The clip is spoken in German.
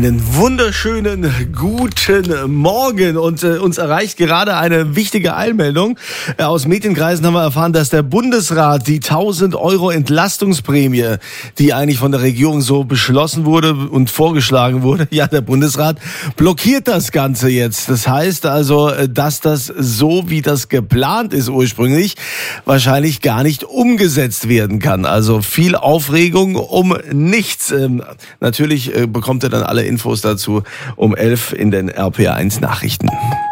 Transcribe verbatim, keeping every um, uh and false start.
Einen wunderschönen guten Morgen und äh, uns erreicht gerade eine wichtige Eilmeldung. Äh, aus Medienkreisen haben wir erfahren, dass der Bundesrat die tausend Euro Entlastungsprämie, die eigentlich von der Regierung so beschlossen wurde und vorgeschlagen wurde, ja, der Bundesrat blockiert das Ganze jetzt. Das heißt also, äh, dass das so, wie das geplant ist ursprünglich, wahrscheinlich gar nicht umgesetzt werden kann. Also viel Aufregung um nichts. Ähm, natürlich äh, bekommt er dann alle Infos dazu um elf in den R P R eins Nachrichten.